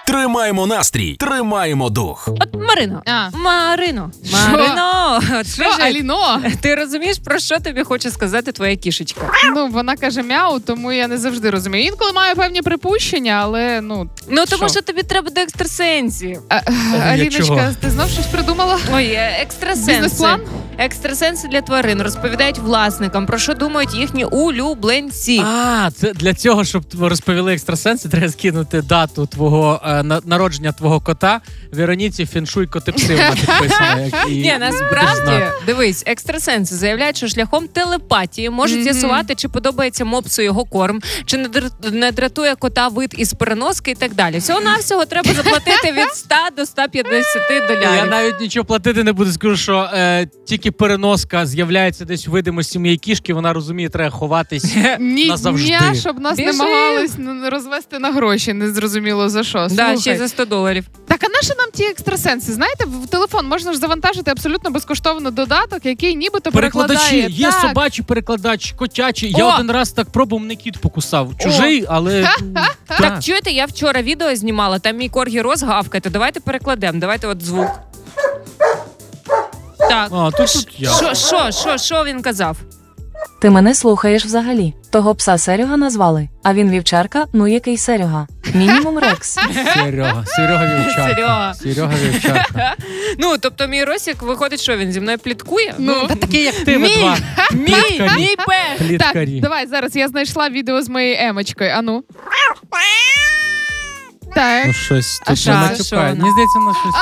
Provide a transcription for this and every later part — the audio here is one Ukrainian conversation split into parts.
Тримаємо настрій, тримаємо дух. От, Марино, от скажи, Аліно? ти розумієш, про що тобі хоче сказати твоя кішечка? Ну, вона каже мяу, тому я не завжди розумію. Інколи маю певні припущення, але, Тому що тобі треба до екстрасенсів. Аліночка, ти знов щось придумала? Ой, екстрасенси. Бізнес-план? Екстрасенси для тварин розповідають власникам, про що думають їхні улюбленці. Це для цього, щоб розповіли екстрасенси, треба скинути дату твого народження твого кота. Вероніці феншуй коти-пси, вона підписана. Ні, насправді, дивись, екстрасенси заявляють, що шляхом телепатії можуть з'ясувати, чи подобається мопсу його корм, чи не дратує кота вид із переноски і так далі. Всього-навсього треба заплатити від 100 до 150 $. Я навіть нічого платити не буду, скажу, що тільки переноска з'являється десь в видимості моєї кішки, вона розуміє, треба ховатись назавжди. Ні, щоб нас намагались розвести на гроші, не зрозуміло за що. Да, ще й за $100. Так, а нащо нам ті екстрасенси? Знаєте, в телефон можна ж завантажити абсолютно безкоштовно додаток, який нібито перекладає. Є собачий перекладач, котячий. Я один раз так пробував, мене кіт покусав. Чужий, але... Так, чуєте, я вчора відео знімала, там мій Коргі Роз гавкає, то давайте перекладемо, давайте от звук. Так, що він казав? Ти мене слухаєш взагалі. Того пса Серега назвали, а він вівчарка, ну який Серега. Мінімум Рекс. Серега вівчарка. Тобто мій Росік виходить, що він зі мною пліткує? Та такий, як ти, ви два. Мій пес. Так, давай, зараз я знайшла відео з моєю Емочкою, ану. Так. Ну щось тут що не вона? матюкає. Мені здається, на щось...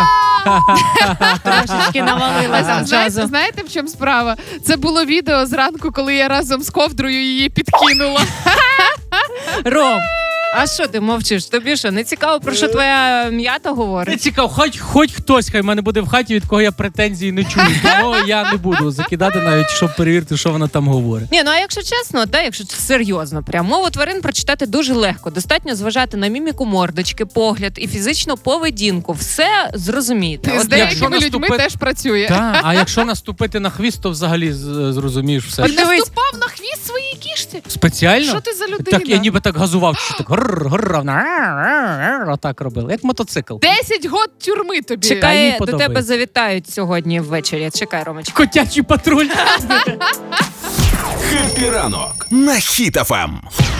Трошечки навалилася зразу. Знаєте, в чому справа? Це було відео зранку, коли я разом з ковдрою її підкинула. Ром, а що ти мовчиш? Тобі що, не цікаво, про що твоя м'ята Не говорить? цікаво, хоч хтось, хай в мене буде в хаті, від кого я претензій не чую. Того я не буду закидати навіть, щоб перевірити, що вона там говорить. Ні, а якщо чесно, якщо серйозно, прям мову тварин прочитати дуже легко. Достатньо зважати на міміку мордочки, погляд і фізичну поведінку. Все зрозумієте. З деякими людьми теж працює. Так, а якщо наступити на хвіст, то взагалі зрозумієш все. Він наступав на хвіст своїй кішці? Спеціально? Що ти за людина? Так, я ніби так газував, що так отак робили, як мотоцикл. 10 год тюрми тобі. Чекай, до тебе завітають сьогодні ввечері. Чекай, Ромочка. Котячий патруль. Хеппі ранок на Хіт ФМ.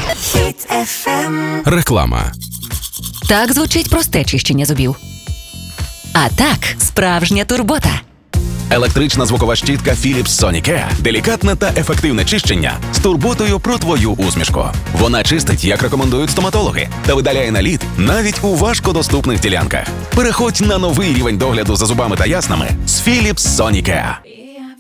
Реклама. Так звучить просте чищення зубів. А так, справжня турбота. Електрична звукова щітка Philips Sonicare. Делікатне та ефективне чищення з турботою про твою усмішку. Вона чистить, як рекомендують стоматологи, та видаляє наліт навіть у важкодоступних ділянках. Переходь на новий рівень догляду за зубами та яснами з Philips Sonicare.